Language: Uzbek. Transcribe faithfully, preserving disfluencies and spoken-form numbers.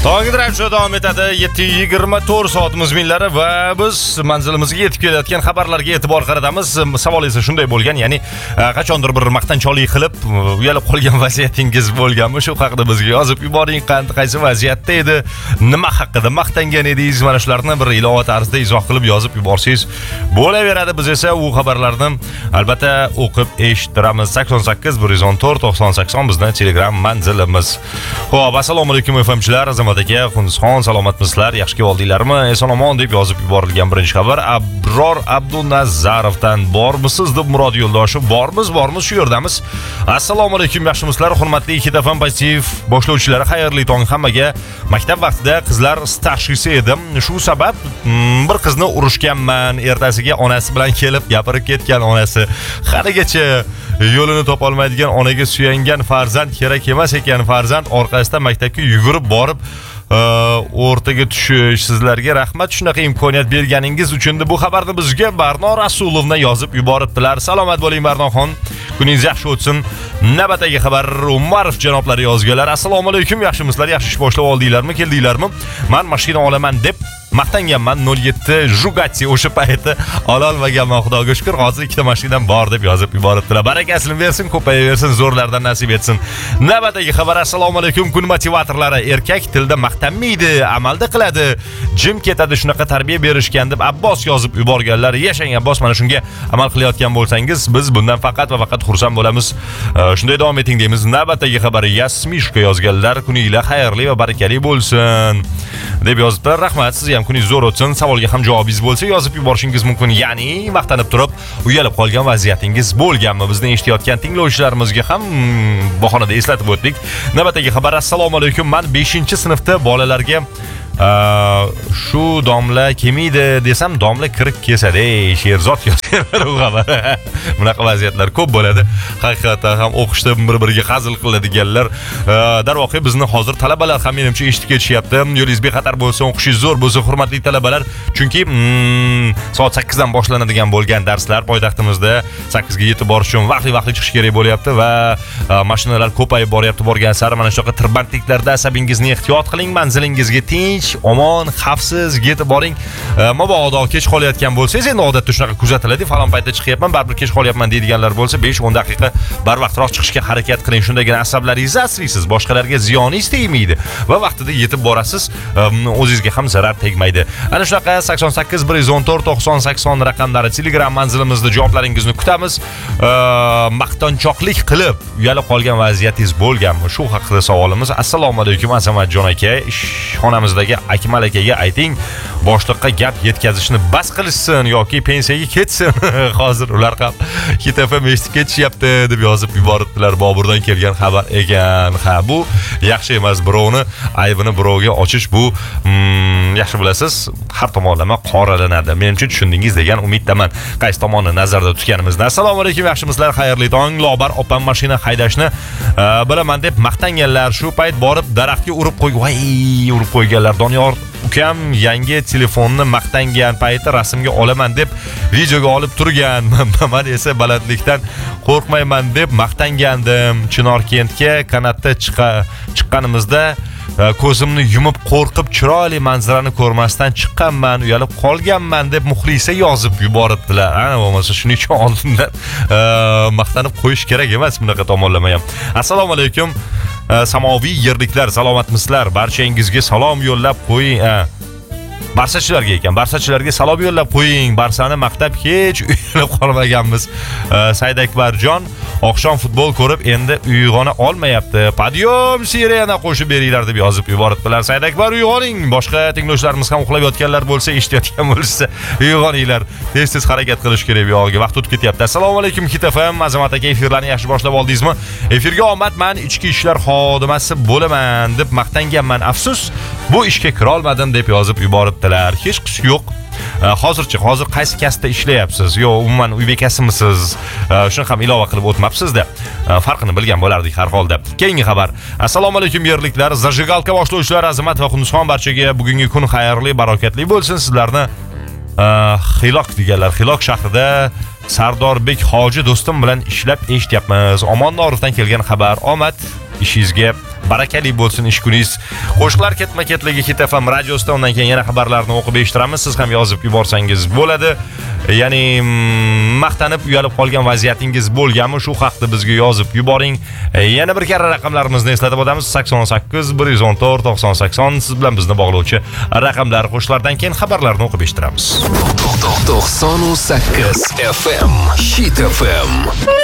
Tog'idram shu davom etadi. yetti yigirma to'rt soatimiz minlari va biz manzilimizga yetib kelayotgan xabarlarga e'tibor qaratamiz. Savol esa shunday bo'lgan, ya'ni qachondir bir maqtanchoqlik qilib uyalib qolgan vaziyatingiz bo'lganmi? Shu haqida bizga yozib yuboring. Qaysi vaziyatda edi? Nima haqida maqtangan edingiz? Mana shularni bir ilova tarzda izoh qilib yozib yuborsangiz bo'laveradi. Biz esa u xabarlarni albatta o'qib eshittiramiz. sakson sakkiz bir yuz o'n to'rt to'qson sakson bizning Telegram manzilimiz. Xo'p, assalomu alaykum F M'chilar. Aka, Xunusxon, salomatmisizlar? Yaxshi keldinglarmi? Eson-omon deb yozib yuborilgan birinchi xabar Abror Abdunazarovdan. Bormisiz deb Murod Yo'ldoshev. Bormiz, bormiz, shu yerdamiz. Assalomu alaykum, yaxshimisizlar? Hurmatli ikki F M pozitiv boshlovchilari, xayrli tong hammaga. Maktab vaqtida qizlar starshisi edim. Shu sabab bir qizni urishganman. Ertasiga onasi bilan kelib gapirib ketgan onasi. Haligacha yo'lini topa olmaydigan onaga suyangan farzand kerak emas ekan. Farzand orqasidan maktabga yugurib borib o'rtaga tushish. Sizlarga rahmat, shunaqa imkoniyat berganingiz uchun. Bu xabarni bizga Barno Rasulovna yozib yuboribdilar. Salomat bo'ling Barnoxon. Kuningiz yaxshi o'tsin. Navbatdagi xabar Umarov janoblari yozganlar. Assalomu alaykum, yaxshimisizlar? Yaxshi ish boshlab oldinglarmi? Keldinglarmi? Men mashina olaman deb maqtanganman. nol yetti Jugati o'sha payti ololmaganman, Xudoga shukr. Hozir ikkita mashinam bor deb yozib yuboribdilar. Barakasini bersin, ko'payaversin, zo'rlardan nasib etsin. Navbatdagi xabar assalomu alaykum. Kun motivatorlari erkak tilda maqtanmaydi, amalda qiladi. Jim ketadi, shunaqa tarbiya berishgan deb Abbos yozib yuborganlar. Yashang Abbos, mana shunga amal qilayotgan bo'lsangiz, biz bundan faqat va faqat xursand bo'lamiz. Shunday davom eting deymiz. Navbatdagi xabar Yasmishka yozganlar. Kuninglar xayrli va barakali bo'lsin deb yozibdilar. Rahmat, siz ham kuningiz zo'r o'tsin. Savolga ham javobingiz bo'lsa yozib yuborishingiz mumkin. Ya'ni maqtanib turib uyalib qolgan vaziyatingiz bo'lganmi? Bizni eshitayotgan tinglovchilarimizga ham bahonada eslatib o'tdik. Navbatdagi xabar assalomu alaykum. Men beshinchi sinfda bolalarga shu domla kelmaydi desam, domla kirib kesadi. Ey, Sherzod yozganlar u xabar. Bunaqa vaziyatlar ko'p bo'ladi. Haqiqatan ham o'qishda bir-biriga hazil qiladiganlar. Darvoqe bizni hozir talabalar ham menimcha eshitib ketishyapti. Yo'lingiz bexatar bo'lsin, o'qishingiz zo'r bo'lsin, hurmatli talabalar. Chunki mm, soat sakkiz dan boshlanadigan bo'lgan darslar poytaxtimizda sakkiz ga yetib borish uchun vaqtli-vaqtli chiqish kerak bo'lyapti va mashinalar ko'payib boryapti. Borgan sari mana shunaqa tirbandliklarda asabingizni ehtiyot qiling. Manzilingizga tinch, omon, xavfsiz yetib boring. Mabodo kech qolayotgan bo'lsangiz, endi odatda shunaqa kuzatiladi. Falon paytda chiqyapman, baribir kech qolyapman deydiganlar bo'lsa, besh o'n daqiqa barvaqtroq chiqishga harakat qiling. Shundagina asablaringizni asraysiz, boshqalarga ziyoningiz tegmaydi va vaqtida yetib borasiz, o'zingizga ham zarar tegmaydi. Ana shunaqa sakson sakkiz bir yuz o'n to'rt to'qson sakson raqamlari Telegram manzilimizda javoblaringizni kutamiz. Maqtanchoqlik qilib uyalib qolgan vaziyatingiz bo'lganmi? Shu haqida savolimiz. Assalomu alaykum Azamatjon aka. Xonamizdagi Akmal akaga ayting, boshliqqa gap yetkazishni bas qilishsin yoki pensiyaga ketsin. Hozir ular ham K F M eshitib ketishyapti deb yozib yuboribdilar. Boburdan kelgan xabar ekan. Ha, bu yaxshi emas. Birovni aybini birovga ochish bu hmm, yaxshi bilasiz, har tomonlama qoralanadi. Menimcha tushundingiz degan umiddaman. Qaysi tomonni nazarda tutganimizni. Assalomu alaykum, yaxshimisizlar? Xayrli tong. Lobar opam mashina haydashni bilaman deb maqtanganlar. Shu payt borib daraxtga urib qo'y, voy, urib qo'yganlar. Doniyor ukam yangi telefonni maqtangan payti rasmga olaman deb videoga olib turgan. Men esa balandlikdan qo'rqmayman deb maqtangandim. Chinorkentga kanatda chiqqanimizda ko'zimni yumib qo'rqib chiroyli manzarani ko'rmasdan chiqqanman, uyalib qolganman deb Muxlisa yozib yuboribdilar. Ana bo'lmasa shuning uchun oldindan maqtanib qo'yish kerak emas bunaqa tomonlama ham. Assalomu alaykum. Samoviy yerliklar, salomatmisizlar? Barchangizga salom yo'llab qo'ying. Barsachilarga ekan, barsachilarga salom yo'llab qo'ying. Barsani maqtab hech uyalib qolmaganmiz. Saidakbarjon oqshom futbol ko'rib endi uyg'ona olmayapti. Podyom sirena qo'shib beringlar deb yozib yuboribdilar. Saidakbar, uyg'oning. Boshqa tinglovchilarimiz ham uxlab yotganlar bo'lsa, eshitayotgan bo'lsa, uyg'oninglar. Tez-tez harakat qilish kerak bu yo'lga. Vaqt o'tib ketyapti. Assalomu alaykum K F M. Azamat aka, efirlarni yaxshi boshlab oldingizmi? Efirga omad, men ichki ishlar xodimasi bo'laman deb maqtanganman. Afsus, bu ishga kira olmadim deb yozib yuboribdilar. Hech qisi yo'q. Hozircha hozir qaysi kasbda ishlayapsiz? Yo, umuman uy bekasimisiz? Shuni ham ilova qilib o'tmabsiz-da. Farqini bilgan bo'lardik har holda. Keyingi xabar. Assalomu alaykum yerliklar. Zajigalka boshlovchilar Azamat va Xunusxon, barchaga bugungi kun xayrli, barokatli bo'lsin. Sizlarni Xilok deganlar. Xilok shahrida Sardorbek Hoji do'stim bilan ishlab eshityapmiz. Omon Norifdan kelgan xabar. Omad ishingizga barakali bo'lsin ish kuningiz. Qo'shiqlar ketma-ketligi Hit F M radiosida, undan keyin yana xabarlarni o'qib eshittiramiz. Siz ham yozib yuborsangiz bo'ladi. Ya'ni maqtanib uyalib qolgan vaziyatingiz bo'lganmi, shu haqda bizga yozib yuboring. Yana bir karra raqamlarimizni eslatib o'tamiz. sakson sakkiz bir yuz o'n to'rt to'qson sakson siz bilan bizni bog'lovchi raqamlar. Qo'shiqlardan keyin xabarlarni o'qib eshittiramiz. to'qson sakkiz F M Hit F M.